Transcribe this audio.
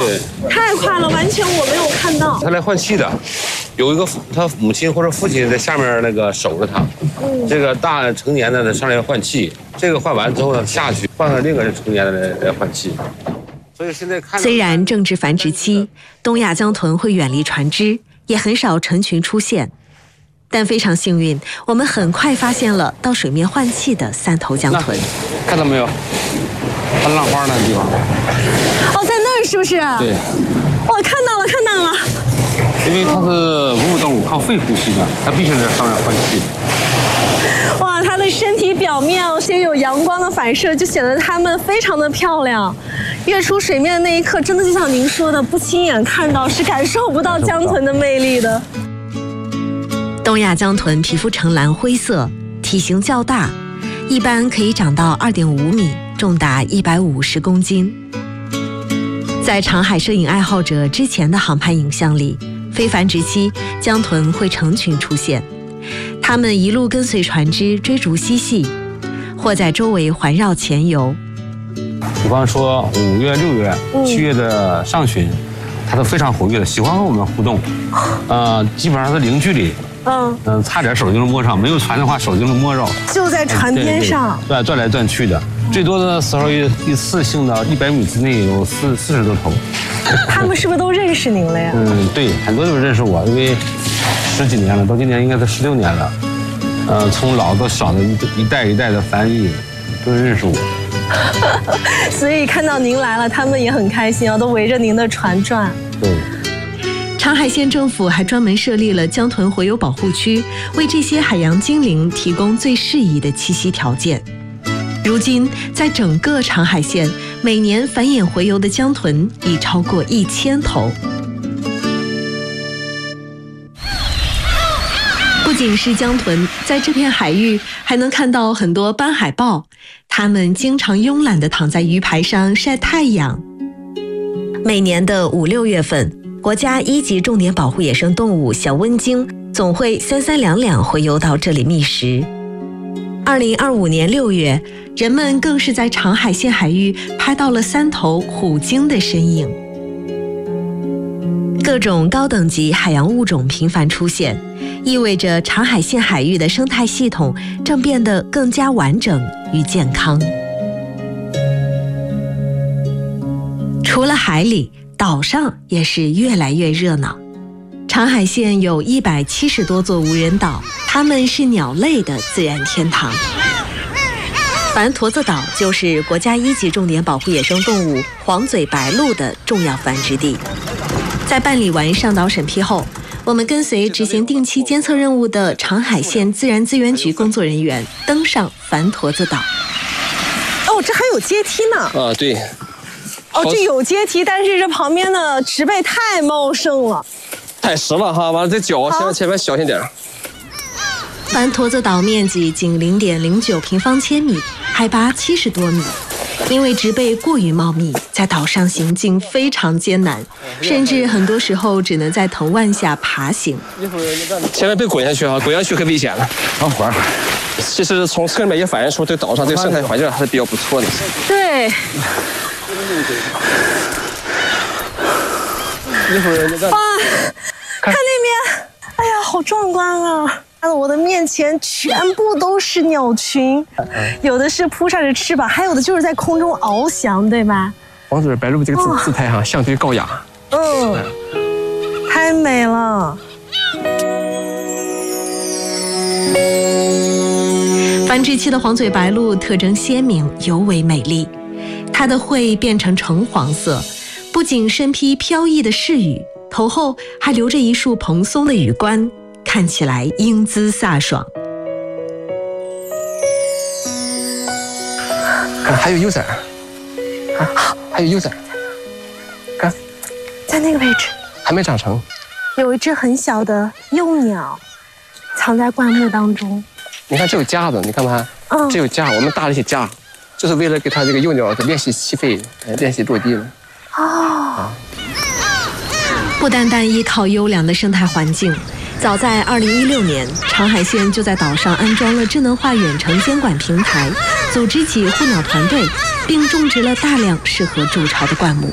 对， 太快了，完全我没有看到。 他来换气的，有一个他母亲或者父亲在下面那个守着他。这个大成年的上来换气，这个换完之后呢下去换上另一个成年的来换气。所以现在看， 虽然正值繁殖期，东亚江豚会远离船只，也很少成群出现。但非常幸运，我们很快发现了到水面换气的3头江豚。 看到没有？它浪花那个地方。 哦，在那儿是不是？ 对。 哇，看到了，看到了。 因为它是哺乳动物，靠肺呼吸的，它必须在上面换气。 哇，它的身体表面先有阳光的反射，就显得它们非常的漂亮。跃出水面的那一刻，真的就像您说的，不亲眼看到是感受不到江豚的魅力的。 东亚江豚皮肤呈蓝灰色，体型较大，一般可以长到2.5米，重达150公斤。在长海摄影爱好者之前的航拍影像里，非繁殖期江豚会成群出现，它们一路跟随船只追逐嬉戏，或在周围环绕潜游。 比方说5月、6月、7月的上旬，它都非常活跃的，喜欢和我们互动，基本上是零距离。差点手就能摸上，没有船的话手就能摸着。 就在船边上， 对，转来转去的。最多的时候一次性的100米之内有40多头。 他们是不是都认识您了呀？ 对，很多都认识我，因为10几年了，到今年应该是16年了。从老到小的一代一代的翻译都认识我。 所以看到您来了，他们也很开心啊，都围着您的船转。 对。 长海县政府还专门设立了江豚洄游保护区，为这些海洋精灵提供最适宜的栖息条件。如今，在整个长海县，每年繁衍洄游的江豚已超过1000头。不仅是江豚，在这片海域还能看到很多斑海豹，它们经常慵懒地躺在鱼排上晒太阳。每年的5、6月份，国家1级重点保护野生动物小温鲸总会3、3两两洄游到这里觅食。2025年6月，人们更是在长海县海域拍到了3头虎鲸的身影。各种高等级海洋物种频繁出现，意味着长海县海域的生态系统正变得更加完整与健康。除了海里，岛上也是越来越热闹。长海县有170多座无人岛，它们是鸟类的自然天堂。繁坨子岛就是国家1级重点保护野生动物黄嘴白鹭的重要繁殖地。在办理完上岛审批后，我们跟随执行定期监测任务的长海县自然资源局工作人员登上繁坨子岛。 哦，这还有阶梯呢。 对。 哦，这有阶梯，但是这旁边的植被太茂盛了， 太实了哈！完了，这脚前面小心点。 繁坨子岛面积仅0.09平方千米，海拔70多米。因为植被过于茂密，在岛上行进非常艰难，甚至很多时候只能在藤蔓下爬行。 千万别滚下去啊！滚下去可危险了。 玩。 其实从侧面也反映出这个岛上这个生态环境还是比较不错的。 对。哇，看那边，哎呀，好壮观啊！我的面前全部都是鸟群，有的是扑扇着翅膀，还有的就是在空中翱翔，对吧？ 黄嘴白鹭这个姿态哈，相对高雅。 太美了。 繁殖期的黄嘴白鹭特征鲜明，尤为美丽。它的喙变成橙黄色，不仅身披飘逸的饰羽，头后还留着一束蓬松的羽冠，看起来英姿飒爽。 看，还有幼崽，还有幼崽，看， 在那个位置， 还没长成。 有一只很小的幼鸟，藏在灌木当中。 你看这有架子，你看吧，这有架，我们搭了一些架。就是为了给它这个幼鸟练习起飞，练习落地了。 不单单依靠优良的生态环境，早在2016年，长海县就在岛上安装了智能化远程监管平台，组织起护鸟团队，并种植了大量适合筑巢的灌木。